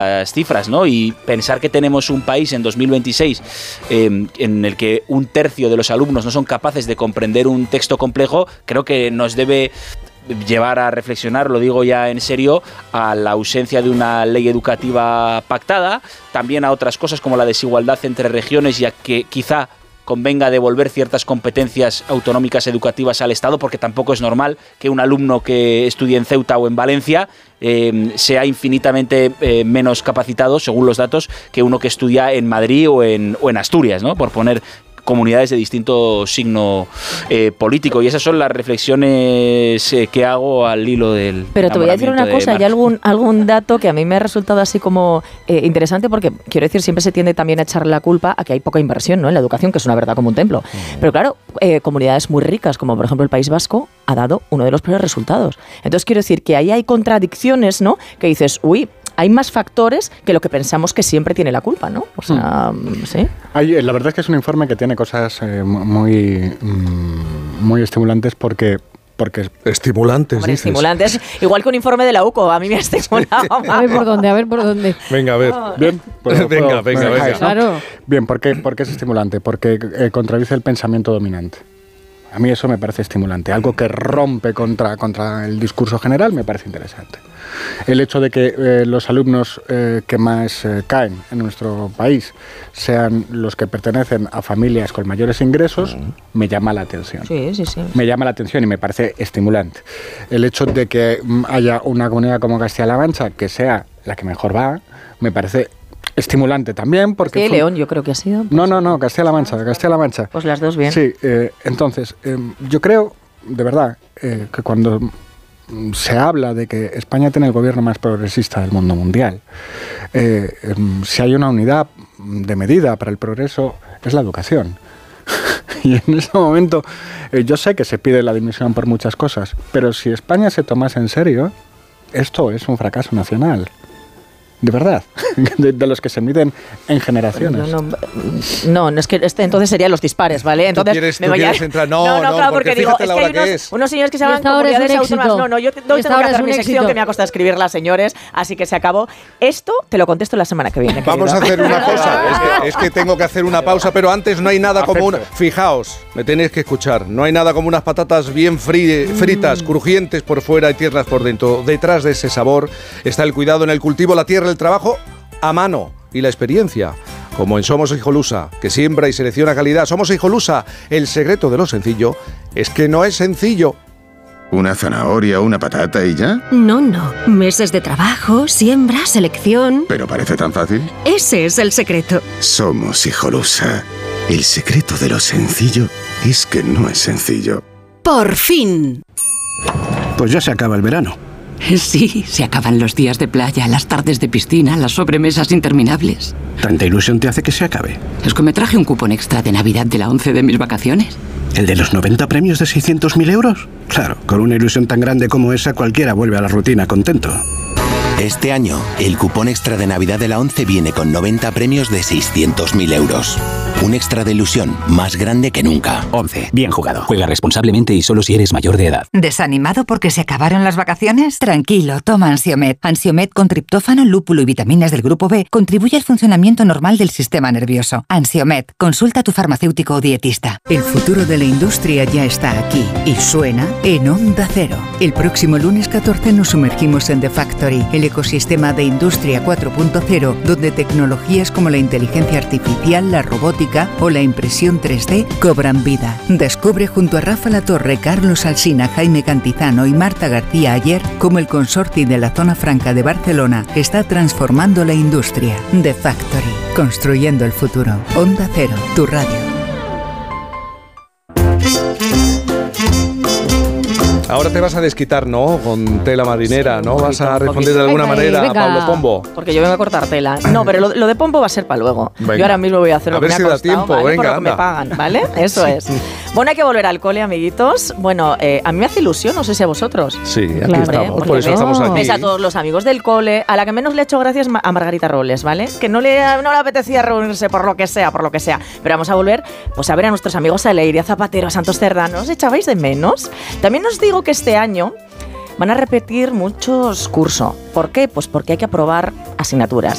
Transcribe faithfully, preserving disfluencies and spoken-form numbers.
las cifras, ¿no? Y pensar que tenemos un país en dos mil veintiséis eh, en el que un tercio de los alumnos no son capaces de comprender un texto complejo, creo que nos debe llevar a reflexionar, lo digo ya en serio, a la ausencia de una ley educativa pactada, también a otras cosas como la desigualdad entre regiones, ya que quizá convenga devolver ciertas competencias autonómicas educativas al Estado, porque tampoco es normal que un alumno que estudie en Ceuta o en Valencia eh, sea infinitamente eh, menos capacitado, según los datos, que uno que estudia en Madrid o en, o en Asturias, ¿no? Por poner comunidades de distinto signo eh, político. Y esas son las reflexiones eh, que hago al hilo del Pero te voy a decir una cosa, hay algún, algún dato que a mí me ha resultado así como eh, interesante, porque quiero decir, siempre se tiende también a echar la culpa a que hay poca inversión, ¿no?, en la educación, que es una verdad como un templo. Mm. Pero claro, eh, comunidades muy ricas, como por ejemplo el País Vasco, ha dado uno de los peores resultados. Entonces quiero decir que ahí hay contradicciones, ¿no?, que dices, uy, hay más factores que lo que pensamos que siempre tiene la culpa, ¿no? O sea, mm. ¿sí? Hay, la verdad es que es un informe que tiene cosas eh, muy, muy estimulantes porque... Porque estimulantes, Hombre, dices. Estimulantes, igual que un informe de la U C O, a mí me ha estimulado. A ver por dónde, a ver por dónde. Venga, a ver. Bien, pues, venga, venga, venga. Dejáis, ¿no? Claro. Bien, ¿por qué, ¿por qué es estimulante? Porque eh, contradice el pensamiento dominante. A mí eso me parece estimulante. Algo que rompe contra, contra el discurso general me parece interesante. El hecho de que eh, los alumnos eh, que más eh, caen en nuestro país sean los que pertenecen a familias con mayores ingresos, mm. me llama la atención. Sí, sí, sí. Me llama la atención y me parece estimulante. El hecho de que haya una comunidad como Castilla-La Mancha que sea la que mejor va, me parece estimulante también. Porque Sí, fue... León, yo creo que ha sido. Pues... No, no, no, Castilla-La Mancha, Castilla-La Mancha. Pues las dos bien. Sí, eh, entonces, eh, yo creo, de verdad, eh, que cuando se habla de que España tiene el gobierno más progresista del mundo mundial, eh, eh, si hay una unidad de medida para el progreso, es la educación. Y en ese momento, eh, yo sé que se pide la dimisión por muchas cosas, pero si España se tomase en serio, esto es un fracaso nacional. De verdad, de, de los que se miden en generaciones. No, no, no, no es que este entonces serían los dispares, ¿vale? Entonces ¿Tú quieres, me tú vaya... quieres entrar? No, no, no, no, claro, porque, porque digo, es que hay unos, que es. unos señores que se llaman comunidades comunidades autónomas. No, no, yo te, tengo que hacer mi sección que me ha costado escribirla, señores, así que se acabó. Esto te lo contesto la semana que viene. Vamos querido. a hacer una cosa, es que, es que tengo que hacer una pausa, pero antes no hay nada como una... Fijaos, me tenéis que escuchar, no hay nada como unas patatas bien fri, fritas, mm. crujientes por fuera y tiernas por dentro. Detrás de ese sabor está el cuidado en el cultivo, la tierra, el trabajo a mano y la experiencia, como en Somos Hijolusa, que siembra y selecciona calidad. Somos Hijolusa, el secreto de lo sencillo es que no es sencillo. ¿Una zanahoria o una patata y ya? No, no. Meses de trabajo, siembra, selección... ¿Pero parece tan fácil? Ese es el secreto. Somos Hijolusa. El secreto de lo sencillo es que no es sencillo. ¡Por fin! Pues ya se acaba el verano. Sí, se acaban los días de playa, las tardes de piscina, las sobremesas interminables. ¿Tanta ilusión te hace que se acabe? Es que me traje un cupón extra de Navidad de la once de mis vacaciones. ¿El de los noventa premios de seiscientos mil euros? Claro, con una ilusión tan grande como esa, cualquiera vuelve a la rutina contento. Este año, el cupón extra de Navidad de la once viene con noventa premios de seiscientos mil euros. Un extra de ilusión más grande que nunca. once. Bien jugado. Juega responsablemente y solo si eres mayor de edad. ¿Desanimado porque se acabaron las vacaciones? Tranquilo, toma Ansiomed. Ansiomed con triptófano, lúpulo y vitaminas del grupo B contribuye al funcionamiento normal del sistema nervioso. Ansiomed. Consulta a tu farmacéutico o dietista. El futuro de la industria ya está aquí y suena en Onda Cero. El próximo lunes catorce nos sumergimos en The Factory, el ecosistema de Industria cuatro punto cero, donde tecnologías como la inteligencia artificial, la robótica o la impresión tres D cobran vida. Descubre junto a Rafa Latorre, Carlos Alsina, Jaime Cantizano y Marta García Ayer cómo el consorcio de la Zona Franca de Barcelona está transformando la industria. The Factory, construyendo el futuro. Onda Cero, tu radio. Ahora te vas a desquitar, ¿no? Con tela marinera, ¿no? Vas a responder de alguna manera a Pablo Pombo. Porque yo vengo a cortar tela. No, pero lo, lo de Pombo va a ser para luego. Venga. Yo ahora mismo voy a hacer a lo que me ha costado, A ver si da tiempo, ¿vale? venga, Por lo que anda. me pagan, ¿vale? Eso sí. es. Bueno, hay que volver al cole, amiguitos. Bueno, eh, a mí me hace ilusión, no sé si a vosotros. Sí, aquí claro, estamos, ¿eh? por eso ves, estamos aquí. Ves a todos los amigos del cole. A la que menos le he hecho gracias a Margarita Robles, ¿vale? Que no le, no le apetecía reunirse por lo que sea, por lo que sea. Pero vamos a volver pues, a ver a nuestros amigos a Leire, a Zapatero, a Santos Cerdán. ¿Os echabais de menos? También os digo que este año van a repetir muchos cursos. ¿Por qué? Pues porque hay que aprobar asignaturas.